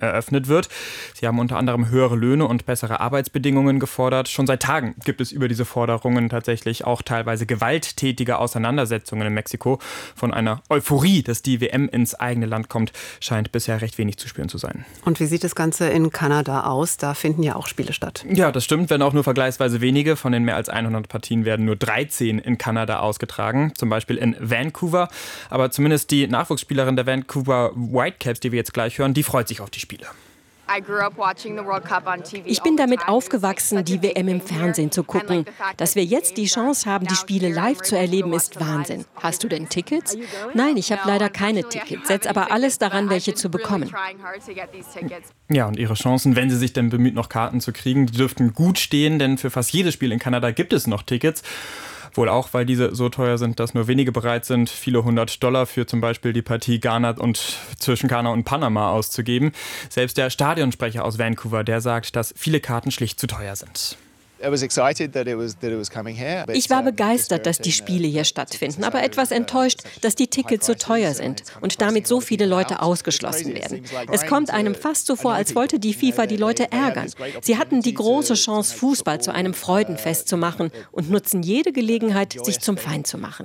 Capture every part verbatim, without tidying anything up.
eröffnet wird. Sie haben unter anderem höhere Löhne und bessere Arbeitsbedingungen gefordert. Schon seit Tagen gibt es über diese Forderungen tatsächlich auch teilweise gewalttätige Auseinandersetzungen in Mexiko. Von einer Euphorie, dass die W M ins eigene Land kommt, scheint bisher recht wenig zu spüren zu sein. Und wie sieht das Ganze in Kanada aus? Da finden ja auch Spiele statt. Ja, das stimmt, wenn auch nur vergleichsweise wenige. Von den mehr als hundert Partien werden nur dreizehn in Kanada ausgetragen, zum Beispiel in Vancouver. Aber zumindest die Nachwuchsspielerin der Vancouver Whitecaps, die wir jetzt gleich hören, die freut sich auf die Spiele. Ich bin damit aufgewachsen, die W M im Fernsehen zu gucken. Dass wir jetzt die Chance haben, die Spiele live zu erleben, ist Wahnsinn. Hast du denn Tickets? Nein, ich habe leider keine Tickets, setze aber alles daran, welche zu bekommen. Ja, und ihre Chancen, wenn sie sich denn bemüht, noch Karten zu kriegen, die dürften gut stehen, denn für fast jedes Spiel in Kanada gibt es noch Tickets. Wohl auch, weil diese so teuer sind, dass nur wenige bereit sind, viele hundert Dollar für zum Beispiel die Partie Ghana und zwischen Ghana und Panama auszugeben. Selbst der Stadionsprecher aus Vancouver, der sagt, dass viele Karten schlicht zu teuer sind. Ich war begeistert, dass die Spiele hier stattfinden, aber etwas enttäuscht, dass die Tickets so teuer sind und damit so viele Leute ausgeschlossen werden. Es kommt einem fast so vor, als wollte die FIFA die Leute ärgern. Sie hatten die große Chance, Fußball zu einem Freudenfest zu machen und nutzen jede Gelegenheit, sich zum Feind zu machen.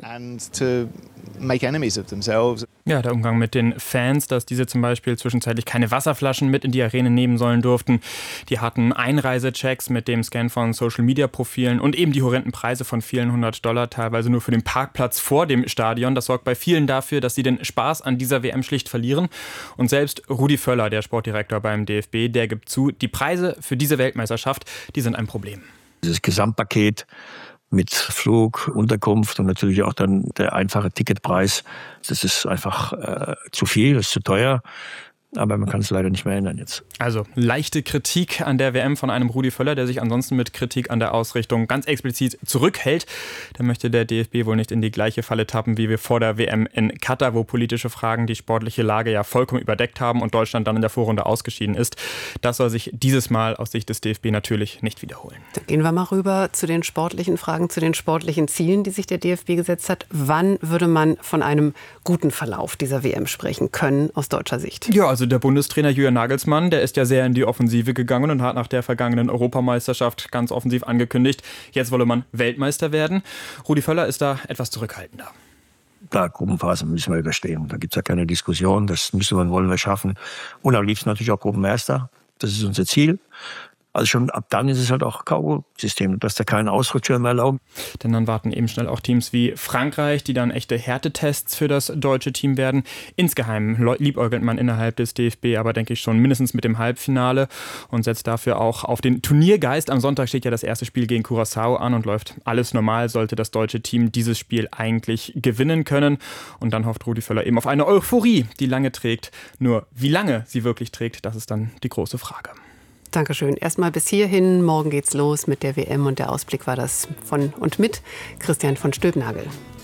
Ja, der Umgang mit den Fans, dass diese zum Beispiel zwischenzeitlich keine Wasserflaschen mit in die Arena nehmen sollen durften. Die hatten Einreisechecks mit dem Scan von Social-Media-Profilen und eben die horrenden Preise von vielen hundert Dollar, teilweise nur für den Parkplatz vor dem Stadion. Das sorgt bei vielen dafür, dass sie den Spaß an dieser W M schlicht verlieren. Und selbst Rudi Völler, der Sportdirektor beim D F B, der gibt zu, die Preise für diese Weltmeisterschaft, die sind ein Problem. Dieses Gesamtpaket mit Flug, Unterkunft und natürlich auch dann der einfache Ticketpreis, das ist einfach äh, zu viel, das ist zu teuer. Aber man kann es leider nicht mehr ändern jetzt. Also leichte Kritik an der W M von einem Rudi Völler, der sich ansonsten mit Kritik an der Ausrichtung ganz explizit zurückhält. Da möchte der D F B wohl nicht in die gleiche Falle tappen, wie wir vor der W M in Katar, wo politische Fragen die sportliche Lage ja vollkommen überdeckt haben und Deutschland dann in der Vorrunde ausgeschieden ist. Das soll sich dieses Mal aus Sicht des D F B natürlich nicht wiederholen. Dann gehen wir mal rüber zu den sportlichen Fragen, zu den sportlichen Zielen, die sich der D F B gesetzt hat. Wann würde man von einem guten Verlauf dieser W M sprechen können, aus deutscher Sicht? Ja, also der Bundestrainer Julian Nagelsmann, der ist ja sehr in die Offensive gegangen und hat nach der vergangenen Europameisterschaft ganz offensiv angekündigt, jetzt wolle man Weltmeister werden. Rudi Völler ist da etwas zurückhaltender. Klar, Gruppenphase müssen wir überstehen. Da gibt es ja keine Diskussion. Das müssen wir, wollen wir schaffen. Und am liebsten natürlich auch Gruppenmeister. Das ist unser Ziel. Also schon ab dann ist es halt auch K O-System, dass da keinen Ausrutscher mehr erlauben. Denn dann warten eben schnell auch Teams wie Frankreich, die dann echte Härtetests für das deutsche Team werden. Insgeheim liebäugelt man innerhalb des D F B, aber denke ich schon mindestens mit dem Halbfinale und setzt dafür auch auf den Turniergeist. Am Sonntag steht ja das erste Spiel gegen Curaçao an und läuft alles normal, sollte das deutsche Team dieses Spiel eigentlich gewinnen können. Und dann hofft Rudi Völler eben auf eine Euphorie, die lange trägt. Nur wie lange sie wirklich trägt, das ist dann die große Frage. Dankeschön. Erstmal bis hierhin. Morgen geht's los mit der W M und der Ausblick war das von und mit Christian von Stülpnagel.